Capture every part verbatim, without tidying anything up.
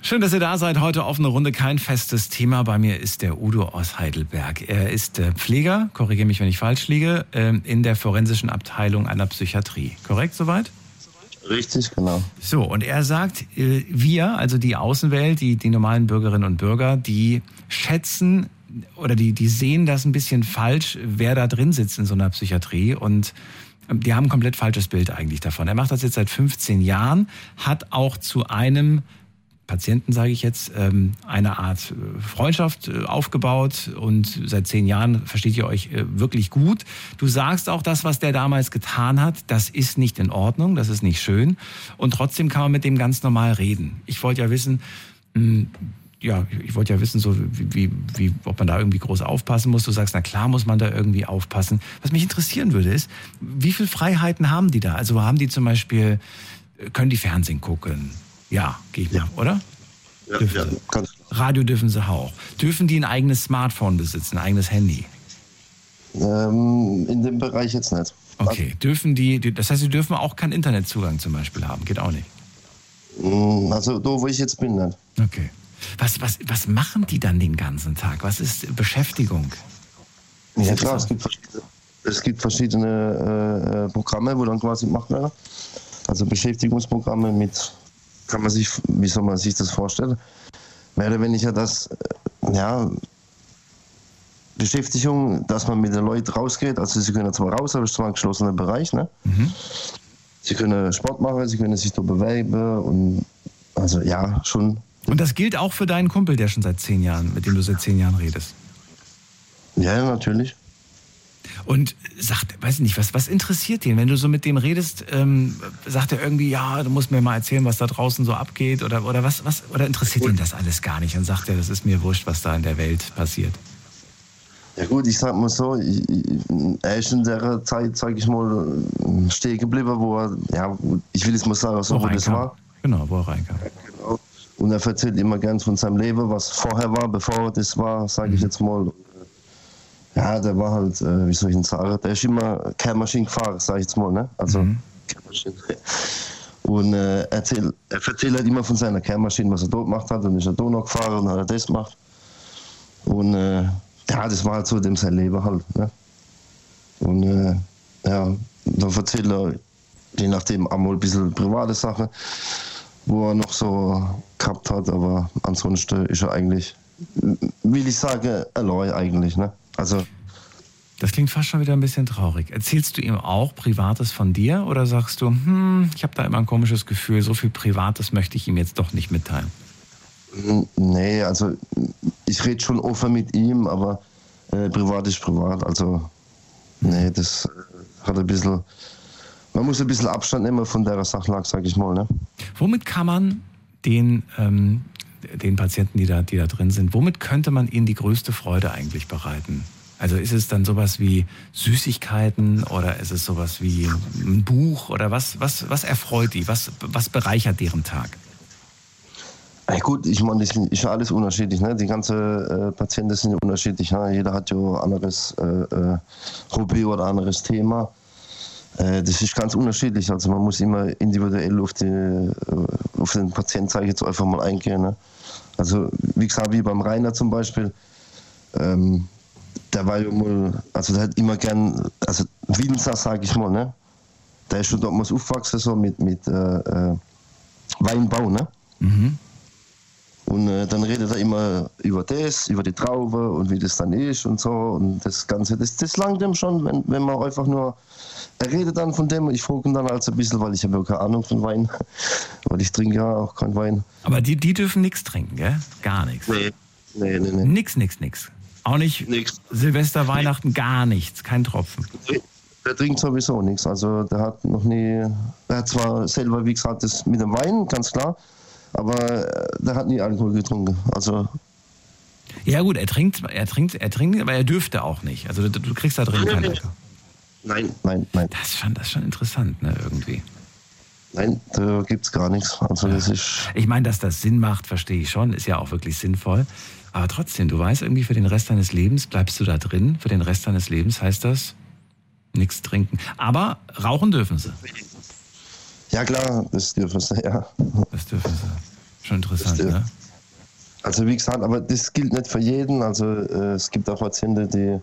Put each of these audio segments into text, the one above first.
Schön, dass ihr da seid. Heute offene Runde, kein festes Thema. Bei mir ist der Udo aus Heidelberg. Er ist Pfleger, korrigiere mich, wenn ich falsch liege, in der forensischen Abteilung einer Psychiatrie. Korrekt soweit? Richtig, genau. So, und er sagt, wir, also die Außenwelt, die, die normalen Bürgerinnen und Bürger, die schätzen oder die, die sehen das ein bisschen falsch, wer da drin sitzt in so einer Psychiatrie, und die haben ein komplett falsches Bild eigentlich davon. Er macht das jetzt seit fünfzehn Jahren, hat auch zu einem Patienten, sage ich jetzt, eine Art Freundschaft aufgebaut, und seit zehn Jahren versteht ihr euch wirklich gut. Du sagst auch, das, was der damals getan hat, das ist nicht in Ordnung, das ist nicht schön, und trotzdem kann man mit dem ganz normal reden. Ich wollte ja wissen, ja, ich wollte ja wissen, so wie, wie, wie, ob man da irgendwie groß aufpassen muss. Du sagst, na klar muss man da irgendwie aufpassen. Was mich interessieren würde ist, wie viele Freiheiten haben die da? Also haben die zum Beispiel, können die Fernsehen gucken? Ja, gehe ich mal, ja. Oder? Ja, ja, kannst du. Radio dürfen sie auch. Dürfen die ein eigenes Smartphone besitzen, ein eigenes Handy? Ähm, in dem Bereich jetzt nicht. Okay, dürfen die, das heißt, sie dürfen auch keinen Internetzugang zum Beispiel haben, geht auch nicht? Also da, wo ich jetzt bin, nicht. Okay. Was, was, was machen die dann den ganzen Tag? Was ist Beschäftigung? Ja klar, es gibt verschiedene, es gibt verschiedene äh, Programme, wo dann quasi gemacht werden. Also Beschäftigungsprogramme mit, kann man sich, wie soll man sich das vorstellen? Mehr oder weniger das, ja, Beschäftigung, dass man mit den Leuten rausgeht. Also sie können zwar raus, aber es ist zwar ein geschlossener Bereich. Ne? Mhm. Sie können Sport machen, sie können sich da bewegen und also ja, schon. Und das gilt auch für deinen Kumpel, der schon seit zehn Jahren, mit dem du seit zehn Jahren redest? Ja, natürlich. Und sagt, weiß ich nicht, was, was interessiert ihn, wenn du so mit dem redest, ähm, sagt er irgendwie, ja, du musst mir mal erzählen, was da draußen so abgeht, oder, oder was, was, oder interessiert ihn das alles gar nicht und sagt er, das ist mir wurscht, was da in der Welt passiert? Ja gut, ich sag mal so, ich, er ist in der Zeit, sag ich mal, stehen geblieben, wo er, ja, ich will es mal sagen, so wo das war. Genau, wo er reinkam. Ja, genau. Und er erzählt immer gern von seinem Leben, was vorher war, bevor das war, sage ich jetzt mal. Ja, der war halt, äh, wie soll ich denn sagen, der ist immer Kehrmaschinen gefahren, sag ich jetzt mal, ne? Also, mhm. Kehrmaschinen. Und äh, erzähl, er erzählt halt immer von seiner Kehrmaschine, was er dort gemacht hat, und ist er da noch gefahren und hat er das gemacht. Und äh, ja, das war halt so dem sein Leben halt, ne? Und äh, ja, dann erzählt er, je nachdem, einmal ein bisschen private Sachen, wo er noch so gehabt hat, aber ansonsten ist er eigentlich, will ich sagen, allein eigentlich, ne? Also. Das klingt fast schon wieder ein bisschen traurig. Erzählst du ihm auch Privates von dir, oder sagst du, hm, ich habe da immer ein komisches Gefühl, so viel Privates möchte ich ihm jetzt doch nicht mitteilen? Nee, also ich rede schon offen mit ihm, aber äh, privat ist privat. Also nee, das äh, hat ein bisschen, man muss ein bisschen Abstand nehmen von der Sachlage, sag ich mal. Ne? Womit kann man den, ähm, den Patienten, die da, die da drin sind, womit könnte man ihnen die größte Freude eigentlich bereiten? Also ist es dann sowas wie Süßigkeiten oder ist es sowas wie ein Buch oder was, was, was erfreut die? Was, was bereichert deren Tag? Ja gut, ich meine, das ist ja alles unterschiedlich. Ne? Die ganzen äh, Patienten sind ja unterschiedlich. Ne? Jeder hat ja ein anderes äh, äh, Hobby oder anderes Thema. Äh, das ist ganz unterschiedlich. Also man muss immer individuell auf, die, äh, auf den Patienten, sage ich jetzt einfach mal, eingehen. Ne? Also wie gesagt, wie beim Rainer zum Beispiel, ähm, der war ja mal, also der hat immer gern, also Winzer, sag ich mal, ne? Der ist schon damals aufgewachsen, so mit, mit äh, äh, Weinbau, ne? Mhm. Und äh, dann redet er immer über das, über die Traube und wie das dann ist und so. Und das Ganze, das, das langt dem schon, wenn, wenn man einfach nur, er redet dann von dem, ich frage ihn dann also ein bisschen, weil ich habe ja keine Ahnung von Wein, weil ich trinke ja auch keinen Wein. Aber die, die dürfen nichts trinken, gell? Gar nichts. Nee, nee, nee. nee. Nix, nix, nix. Auch nicht nix. Silvester, Weihnachten, gar nichts, kein Tropfen. Der trinkt sowieso nichts. Also der hat noch nie, er hat zwar selber, wie gesagt, das mit dem Wein, ganz klar, aber der hat nie Alkohol getrunken. Also ja gut, er trinkt, er trinkt, er trinkt, aber er dürfte auch nicht. Also du, du kriegst da drin kein Alkohol. Nein, nein, nein. Das ist schon, das ist schon interessant, ne, irgendwie. Nein, da gibt's gar nichts. Also das ist. Ich meine, dass das Sinn macht, verstehe ich schon, ist ja auch wirklich sinnvoll. Aber trotzdem, du weißt irgendwie, für den Rest deines Lebens bleibst du da drin. Für den Rest deines Lebens heißt das, nichts trinken. Aber rauchen dürfen sie. Ja klar, das dürfen sie, ja. Das dürfen sie. Schon interessant, das ne? Also wie gesagt, aber das gilt nicht für jeden. Also äh, es gibt auch Patienten, die,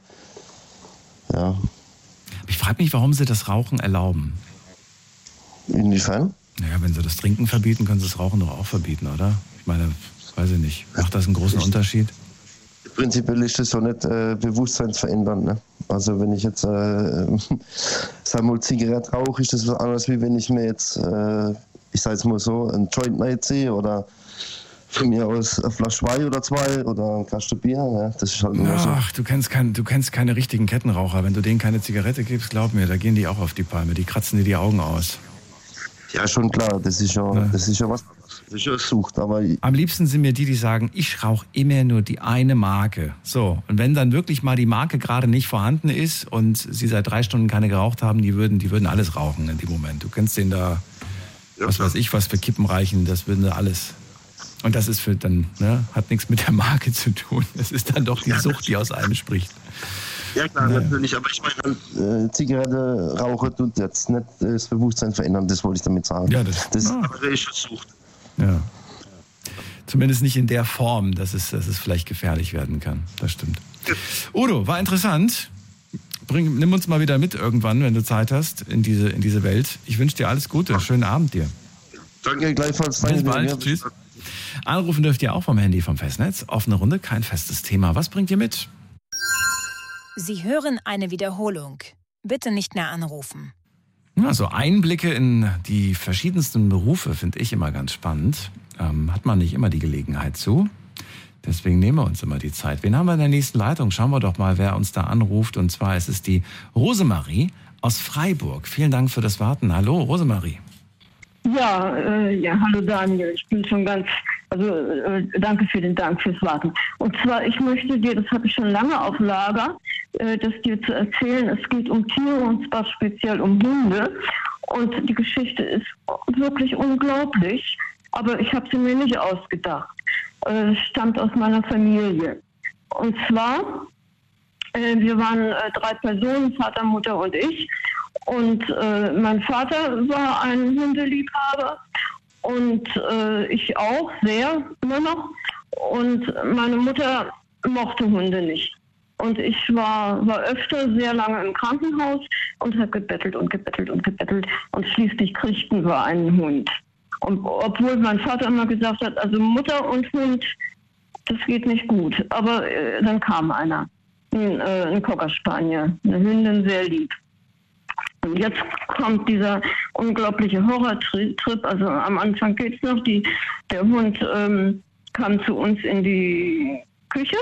ja. Ich frage mich, warum sie das Rauchen erlauben. Inwiefern? Naja, wenn sie das Trinken verbieten, können sie das Rauchen doch auch verbieten, oder? Ich meine, weiß ich nicht. Macht das einen großen Unterschied? Prinzipiell ist das so nicht äh, bewusstseinsverändernd. Ne? Also wenn ich jetzt, äh, sag mal, Zigarette rauche, ist das was anderes, wie wenn ich mir jetzt, äh, ich sage jetzt mal so, ein Joint reinziehe oder von mir aus eine Flasche Wein oder zwei oder ein Kasten Bier. Ja? Das ist halt immer so. Ach, du kennst, kein, du kennst keine richtigen Kettenraucher. Wenn du denen keine Zigarette gibst, glaub mir, da gehen die auch auf die Palme. Die kratzen dir die Augen aus. Ja, schon klar, das ist ja, ja. Das ist ja was, das ist ja Sucht, aber... Am liebsten sind mir die, die sagen, ich rauche immer nur die eine Marke. So, und wenn dann wirklich mal die Marke gerade nicht vorhanden ist und sie seit drei Stunden keine geraucht haben, die würden, die würden alles rauchen in dem Moment. Du kennst den da, ja, was weiß ich, was für Kippen reichen, das würden sie alles. Und das ist für dann, ne, hat nichts mit der Marke zu tun. Es ist dann doch die Sucht, die aus einem spricht. Ja klar, naja. Natürlich, aber ich meine, äh, Zigarette rauchen tut jetzt nicht das Bewusstsein verändern, das wollte ich damit sagen. Ja, das, das ah. ist Sucht. Ja. Zumindest nicht in der Form, dass es, dass es vielleicht gefährlich werden kann. Das stimmt. Ja. Udo, war interessant. Bring, nimm uns mal wieder mit irgendwann, wenn du Zeit hast, in diese, in diese Welt. Ich wünsche dir alles Gute. Schönen Abend dir. Danke, gleichfalls. Bis bald. Ja. Tschüss. Anrufen dürft ihr auch vom Handy vom Festnetz. Offene Runde, kein festes Thema. Was bringt ihr mit? Sie hören eine Wiederholung. Bitte nicht mehr anrufen. Also Einblicke in die verschiedensten Berufe finde ich immer ganz spannend. Ähm, hat man nicht immer die Gelegenheit zu. Deswegen nehmen wir uns immer die Zeit. Wen haben wir in der nächsten Leitung? Schauen wir doch mal, wer uns da anruft. Und zwar ist es die Rosemarie aus Freiburg. Vielen Dank für das Warten. Hallo, Rosemarie. Ja, äh, ja, hallo Daniel. Ich bin schon ganz, also äh, danke für den Dank fürs Warten. Und zwar, ich möchte dir, das habe ich schon lange auf Lager, äh, das dir zu erzählen. Es geht um Tiere und zwar speziell um Hunde. Und die Geschichte ist wirklich unglaublich, aber ich habe sie mir nicht ausgedacht. Äh, es stammt aus meiner Familie. Und zwar, äh, wir waren äh, drei Personen, Vater, Mutter und ich. Und äh, mein Vater war ein Hundeliebhaber und äh, ich auch sehr, immer noch. Und meine Mutter mochte Hunde nicht. Und ich war, war öfter sehr lange im Krankenhaus und habe gebettelt und gebettelt und gebettelt. Und schließlich kriegten wir einen Hund. Und obwohl mein Vater immer gesagt hat, also Mutter und Hund, das geht nicht gut. Aber äh, dann kam einer, ein, äh, ein Cocker Spaniel, eine Hündin, sehr lieb. Und jetzt kommt dieser unglaubliche Horrortrip. Also am Anfang geht's noch. Die, der Hund ähm, kam zu uns in die Küche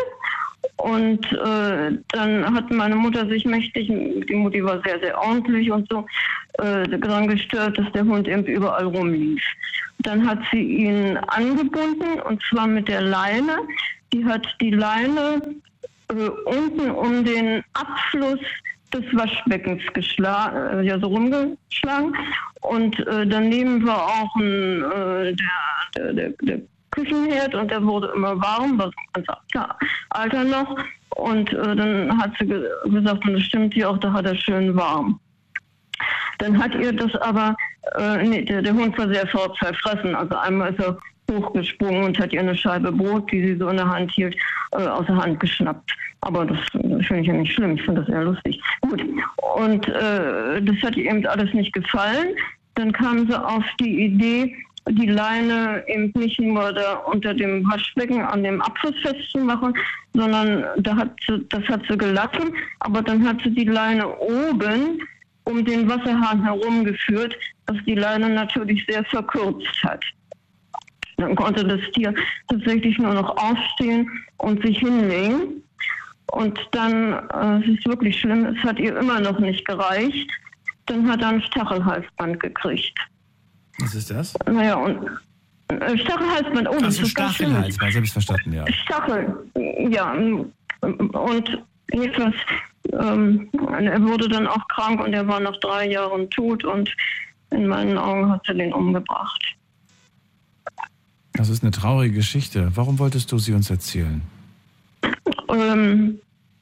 und äh, dann hat meine Mutter sich mächtig, die Mutti war sehr, sehr ordentlich und so, äh, daran gestört, dass der Hund eben überall rumlief. Dann hat sie ihn angebunden und zwar mit der Leine. Die hat die Leine äh, unten um den Abfluss des Waschbeckens geschlagen, äh, ja so rumgeschlagen und äh, daneben war auch ein, äh, der, der, der Küchenherd und der wurde immer warm, war so ganz alter noch und äh, dann hat sie ge- gesagt, und das stimmt hier auch, da hat er schön warm. Dann hat ihr das aber, äh, nee, der, der Hund war sehr verfressen, also einmal ist er hochgesprungen und hat ihr eine Scheibe Brot, die sie so in der Hand hielt, äh, aus der Hand geschnappt. Aber das, das finde ich ja nicht schlimm, ich finde das eher lustig. Gut, und äh, das hat ihr eben alles nicht gefallen. Dann kam sie auf die Idee, die Leine eben nicht nur da unter dem Waschbecken an dem Abfluss festzumachen, sondern da hat sie, das hat sie gelassen, aber dann hat sie die Leine oben um den Wasserhahn herumgeführt, was die Leine natürlich sehr verkürzt hat. Dann konnte das Tier tatsächlich nur noch aufstehen und sich hinlegen. Und dann, äh, es ist wirklich schlimm, es hat ihr immer noch nicht gereicht. Dann hat er ein Stachelhalsband gekriegt. Was ist das? Naja, und äh, Stachelhalsband, oh, das also ist ganz schlimm. Stachelhalsband, das habe ich verstanden, ja. Stachel, ja. Und jedenfalls, ähm, er wurde dann auch krank und er war nach drei Jahren tot und in meinen Augen hat sie den umgebracht. Das ist eine traurige Geschichte. Warum wolltest du sie uns erzählen? Ähm,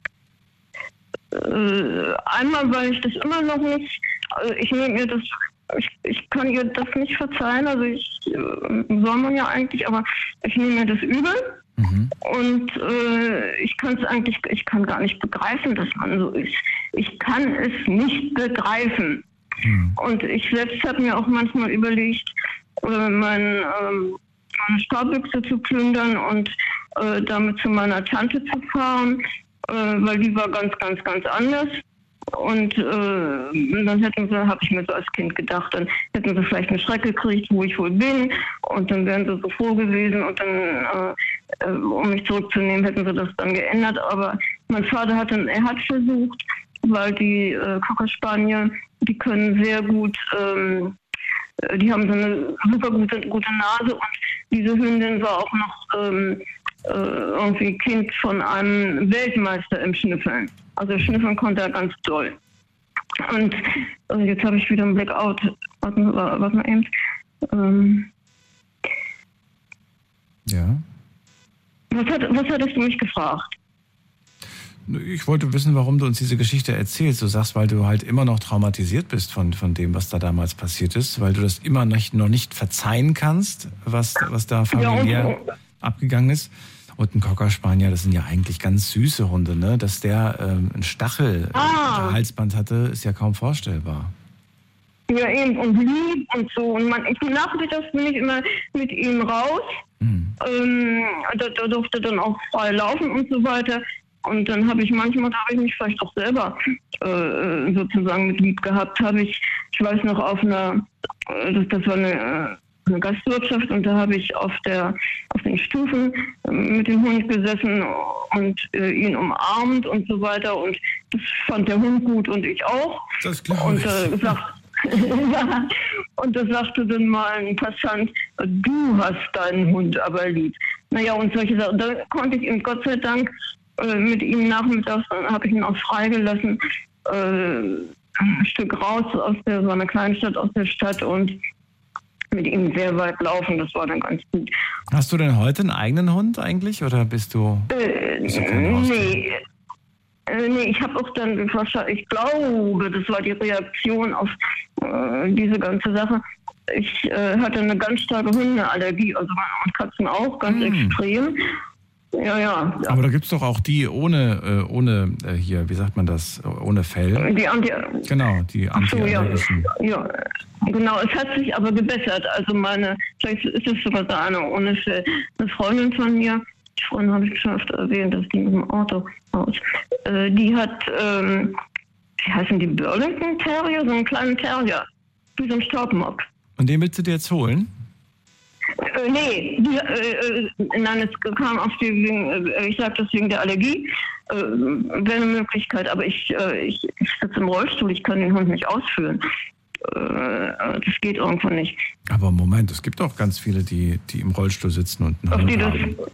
äh, einmal, weil ich das immer noch nicht, also ich nehme mir das, ich, ich kann ihr das nicht verzeihen, also ich, äh, soll man ja eigentlich, aber ich nehme mir das übel. Mhm. Und äh, ich kann es eigentlich, ich kann gar nicht begreifen, dass man so ist. Ich kann es nicht begreifen. Mhm. Und ich selbst habe mir auch manchmal überlegt, äh, mein, ähm, meine Sparbüchse zu plündern und äh, damit zu meiner Tante zu fahren, äh, weil die war ganz, ganz, ganz anders. Und äh, dann hätten sie, habe ich mir so als Kind gedacht, dann hätten sie vielleicht einen Schreck gekriegt, wo ich wohl bin. Und dann wären sie so froh gewesen. Und dann, äh, um mich zurückzunehmen, hätten sie das dann geändert. Aber mein Vater hat dann, er hat versucht, weil die äh, Cocker Spaniel, die können sehr gut, ähm, die haben so eine super gute, gute Nase. Und diese Hündin war auch noch ähm, äh, irgendwie Kind von einem Weltmeister im Schnüffeln. Also schnüffeln konnte er ganz toll. Und also jetzt habe ich wieder einen Blackout. Warte mal, warte mal eben. Ähm ja. Was, hat, was hattest du mich gefragt? Ich wollte wissen, warum du uns diese Geschichte erzählst. Du sagst, weil du halt immer noch traumatisiert bist von, von dem, was da damals passiert ist, weil du das immer noch, noch nicht verzeihen kannst, was, was da familiär ja, abgegangen ist. Und ein Cocker Spaniel, das sind ja eigentlich ganz süße Hunde, ne? Dass der ähm, ein Stachel ah. äh, Halsband hatte, ist ja kaum vorstellbar. Ja, eben, und lieb und so. Und man, ich nachmittags bin ich immer mit ihm raus. Mhm. Ähm, da, da durfte dann auch frei laufen und so weiter. Und dann habe ich manchmal, da habe ich mich vielleicht auch selber äh, sozusagen mit lieb gehabt, habe ich, ich weiß noch, auf einer, äh, das, das war eine, äh, eine Gastwirtschaft und da habe ich auf der auf den Stufen äh, mit dem Hund gesessen und äh, ihn umarmt und so weiter und das fand der Hund gut und ich auch. Das glaube und, äh, sagt, ja, und da sagte dann mal ein Passant, du hast deinen Hund aber lieb. Naja, und solche Sachen, da konnte ich ihm Gott sei Dank mit ihm nachmittags, habe ich ihn auch freigelassen, äh, ein Stück raus aus der, so einer Kleinstadt aus der Stadt und mit ihm sehr weit laufen, das war dann ganz gut. Hast du denn heute einen eigenen Hund eigentlich oder bist du, äh, bist du nee, äh, nee, ich habe auch dann, ich glaube, das war die Reaktion auf äh, diese ganze Sache. Ich äh, hatte eine ganz starke Hundeallergie, also und Katzen auch, ganz mm. extrem. Ja, ja, ja. Aber da gibt es doch auch die ohne, äh, ohne äh, hier, wie sagt man das, ohne Fell. Die Anti genau, die antiallergischen. So, ja. ja, genau, es hat sich aber gebessert. Also meine, vielleicht ist es sogar so eine ohne Fell. Eine Freundin von mir, die Freundin habe ich schon öfter erwähnt, das ging im Auto aus. Äh, die hat, ähm, wie heißen die, Burlington Terrier, so einen kleinen Terrier, wie so ein Staubmock. Und den willst du dir jetzt holen? Äh, nee, die, äh, nein, es kam auf die, wegen, äh, ich sage das wegen der Allergie, äh, wäre eine Möglichkeit, aber ich, äh, ich, ich sitze im Rollstuhl, ich kann den Hund nicht ausführen. Äh, das geht irgendwo nicht. Aber Moment, es gibt auch ganz viele, die, die im Rollstuhl sitzen und einen auf Hund die haben. Das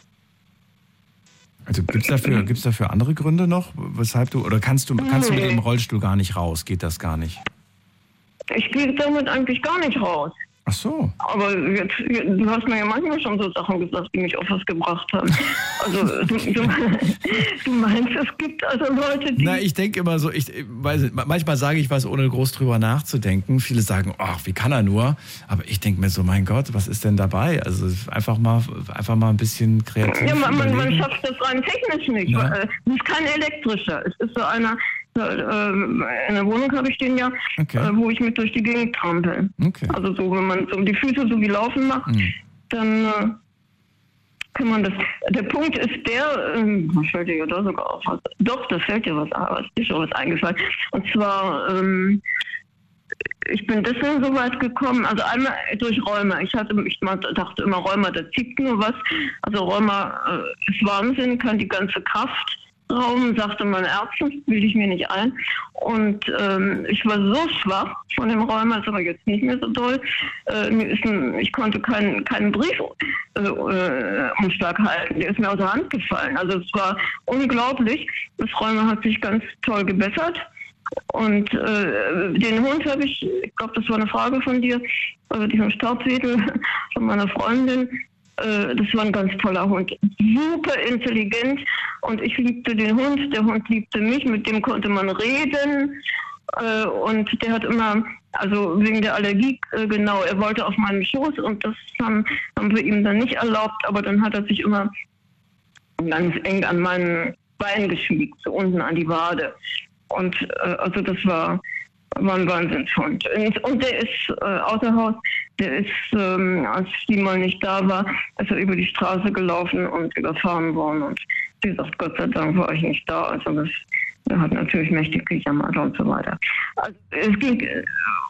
also gibt es dafür, gibt's dafür andere Gründe noch, weshalb du, oder kannst du, kannst nee. du mit dem Rollstuhl gar nicht raus, geht das gar nicht? Ich gehe damit eigentlich gar nicht raus. Ach so. Aber jetzt, du hast mir ja manchmal schon so Sachen gesagt, die mich auf was gebracht haben. Also du, du, du meinst, es gibt also Leute, die... Na, ich denke immer so, ich weiß, manchmal sage ich was, ohne groß drüber nachzudenken. Viele sagen, ach, wie kann er nur? Aber ich denke mir so, mein Gott, was ist denn dabei? Also einfach mal, einfach mal ein bisschen kreativ Ja, man, man, man überlegen. schafft das rein technisch nicht. Ja. Es ist kein elektrischer. Es ist so einer... In der Wohnung habe ich den ja, okay. wo ich mit durch die Gegend trampel. Okay. Also so, wenn man so die Füße so wie laufen macht, mhm. dann äh, kann man das. Der Punkt ist der, ähm, was fällt dir ja da sogar auf? Was, doch, da fällt dir was, was ist schon was eingefallen. Und zwar, ähm, ich bin deswegen so weit gekommen, also einmal durch Rheuma. Ich hatte, ich dachte immer, Rheuma, da zieht nur was. Also Rheuma äh, ist Wahnsinn, kann die ganze Kraft Raum, sagte meine Ärztin, bilde ich mir nicht ein. Und ähm, ich war so schwach von dem Rheuma, ist aber jetzt nicht mehr so doll. Äh, mir ist ein, ich konnte keinen keinen Brief äh, äh, Umschlag halten. Der ist mir aus der Hand gefallen. Also es war unglaublich. Das Rheuma hat sich ganz toll gebessert. Und äh, den Hund habe ich, ich glaube, das war eine Frage von dir, also diesen Staubwedel von meiner Freundin. Das war ein ganz toller Hund. Super intelligent. Und ich liebte den Hund. Der Hund liebte mich. Mit dem konnte man reden. Und der hat immer, also wegen der Allergie, genau, er wollte auf meinen Schoß. Und das haben, haben wir ihm dann nicht erlaubt. Aber dann hat er sich immer ganz eng an meinem Bein geschmiegt, so unten an die Wade. Und äh, also das war, war ein Wahnsinnshund. Und, und der ist äh, außer Haus, der ist, ähm, als die mal nicht da war, ist er über die Straße gelaufen und überfahren worden. Und sie sagt, Gott sei Dank war ich nicht da. Also das, der hat natürlich mächtig gejammert und so weiter. Also es ging... Äh,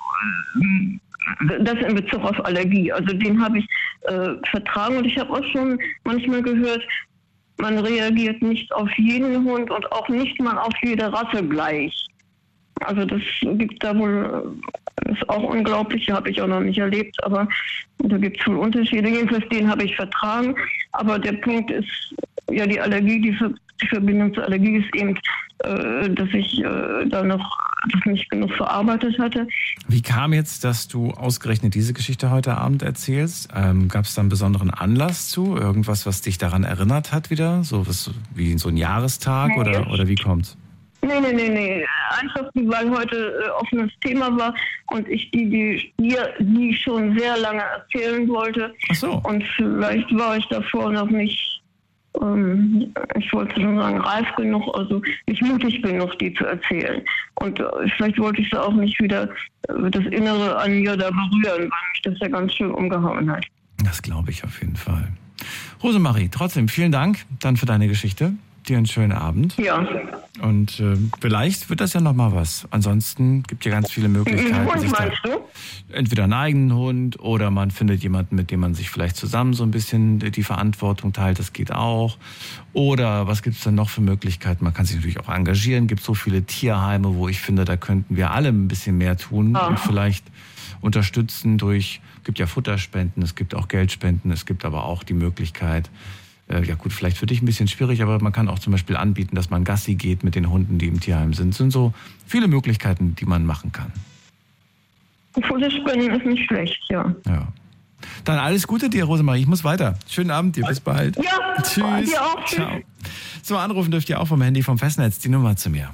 das in Bezug auf Allergie. Also den habe ich äh, vertragen und ich habe auch schon manchmal gehört, man reagiert nicht auf jeden Hund und auch nicht mal auf jede Rasse gleich. Also das gibt da wohl, das ist auch unglaublich, habe ich auch noch nicht erlebt, aber da gibt es wohl Unterschiede. Jedenfalls den habe ich vertragen, aber der Punkt ist, ja die Allergie, die, Ver die Verbindung zur Allergie ist eben, äh, dass ich äh, da noch das nicht genug verarbeitet hatte. Wie kam jetzt, dass du ausgerechnet diese Geschichte heute Abend erzählst? Ähm, Gab es da einen besonderen Anlass zu? Irgendwas, was dich daran erinnert hat wieder? So was wie so ein Jahrestag nee, oder, oder wie kommt's? Nee, nee, nee, nee. Einfach, weil heute äh, offenes Thema war und ich die, die, die, die schon sehr lange erzählen wollte. Ach so. Und vielleicht war ich davor noch nicht, ähm, ich wollte schon sagen, reif genug, also nicht mutig genug, die zu erzählen. Und äh, vielleicht wollte ich sie auch nicht wieder äh, das Innere an mir da berühren, weil mich das ja ganz schön umgehauen hat. Das glaube ich auf jeden Fall. Rosemarie, trotzdem vielen Dank dann für deine Geschichte. Dir einen schönen Abend. Ja. Und äh, vielleicht wird das ja nochmal was. Ansonsten gibt es ja ganz viele Möglichkeiten. Hund, sich da meinst du? Entweder einen eigenen Hund oder man findet jemanden, mit dem man sich vielleicht zusammen so ein bisschen die Verantwortung teilt. Das geht auch. Oder was gibt es denn noch für Möglichkeiten? Man kann sich natürlich auch engagieren. Es gibt so viele Tierheime, wo ich finde, da könnten wir alle ein bisschen mehr tun. Ah. Und vielleicht unterstützen durch, es gibt ja Futterspenden, es gibt auch Geldspenden, es gibt aber auch die Möglichkeit, ja gut, vielleicht für dich ein bisschen schwierig, aber man kann auch zum Beispiel anbieten, dass man Gassi geht mit den Hunden, die im Tierheim sind. Es sind so viele Möglichkeiten, die man machen kann. Futterspenden ist nicht schlecht, ja. Ja. Dann alles Gute dir, Rosemarie. Ich muss weiter. Schönen Abend dir. Bis bald. Ja, tschüss. Dir auch. Ciao. So, anrufen dürft ihr auch vom Handy vom Festnetz. Die Nummer zu mir.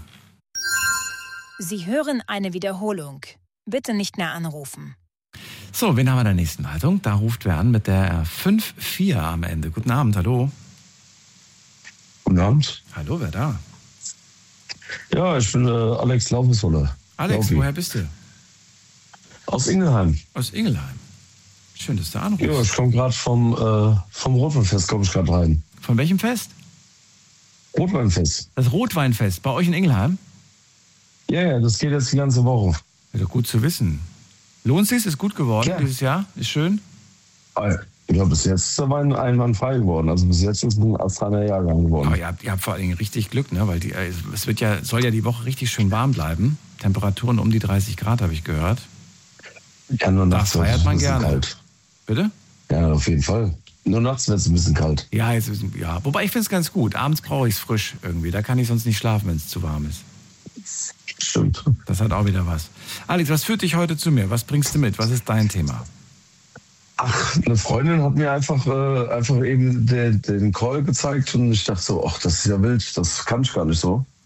Sie hören eine Wiederholung. Bitte nicht mehr anrufen. So, wen haben wir in der nächsten Leitung? Da ruft wer an mit der fünf vier am Ende. Guten Abend, hallo. Guten Abend. Hallo, wer da? Ja, ich bin äh, Alex Laufeswolle. Alex, Laufi. woher bist du? Aus Ingelheim. Aus Ingelheim. Schön, dass du anrufst. Ja, ich komme gerade vom, äh, vom Rotweinfest, komme ich gerade rein. Von welchem Fest? Rotweinfest. Das Rotweinfest, bei euch in Ingelheim? Ja, ja, das geht jetzt die ganze Woche. Ja, gut zu wissen. Lohnt sich, ist gut geworden ja. dieses Jahr, ist schön. Ja, bis jetzt ist der Wein einwandfrei geworden. Also bis jetzt ist ein astreiner Jahrgang geworden. Aber ihr habt, ihr habt vor allen Dingen richtig Glück, ne? Weil die, es wird ja, soll ja die Woche richtig schön warm bleiben. Temperaturen um die dreißig Grad, habe ich gehört. Ja, nur nachts da feiert man gerne. Kalt. Bitte? Ja, auf jeden Fall. Nur nachts wird es ein bisschen kalt. Ja, jetzt, ja. Wobei ich finde es ganz gut. Abends brauche ich es frisch irgendwie. Da kann ich sonst nicht schlafen, wenn es zu warm ist. Stimmt. Das hat auch wieder was. Alex, was führt dich heute zu mir? Was bringst du mit? Was ist dein Thema? Ach, eine Freundin hat mir einfach, äh, einfach eben den, den Call gezeigt und ich dachte so, ach, das ist ja wild, das kann ich gar nicht so.